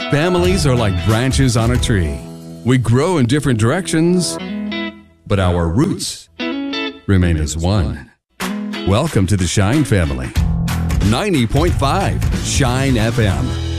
Families are like branches on a tree. We grow in different directions, but our roots remain as one. Welcome to the Shine family. 90.5 Shine FM.